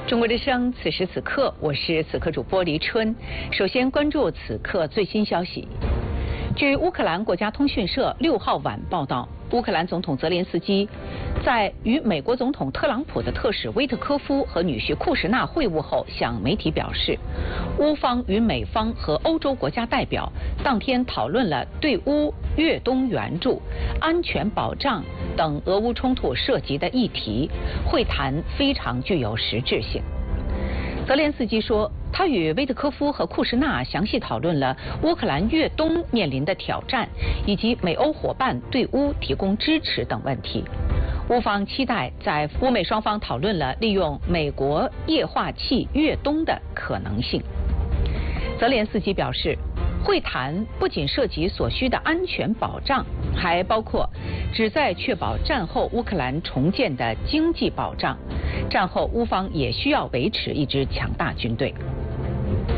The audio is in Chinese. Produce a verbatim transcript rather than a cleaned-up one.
中国之声，此时此刻，我是此刻主播黎春。首先关注此刻最新消息。据乌克兰国家通讯社六号晚报道，乌克兰总统泽连斯基在与美国总统特朗普的特使威特科夫和女婿库什纳会晤后，向媒体表示，乌方与美方和欧洲国家代表当天讨论了对乌越冬援助、安全保障等俄乌冲突涉及的议题，会谈非常具有实质性。泽连斯基说，他与威特科夫和库什纳详细讨论了乌克兰越冬面临的挑战，以及美欧伙伴对乌提供支持等问题。乌方期待在乌美双方讨论了利用美国液化气越冬的可能性。泽连斯基表示，会谈不仅涉及所需的安全保障，还包括旨在确保战后乌克兰重建的经济保障。战后乌方也需要维持一支强大军队。